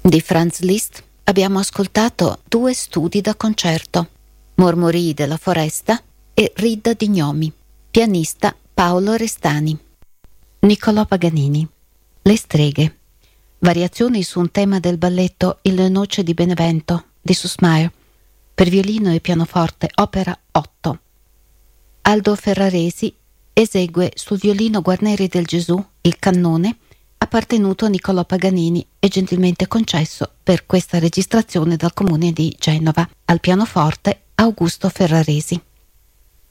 Di Franz Liszt abbiamo ascoltato 2 studi da concerto, Mormorii della foresta e Ridda di gnomi, pianista Paolo Restani. Niccolò Paganini, Le streghe, variazioni su un tema del balletto Il Noce di Benevento di Süssmayr, per violino e pianoforte, opera 8. Aldo Ferraresi esegue sul violino Guarneri del Gesù il cannone appartenuto a Niccolò Paganini e gentilmente concesso per questa registrazione dal comune di Genova, al pianoforte Augusto Ferraresi.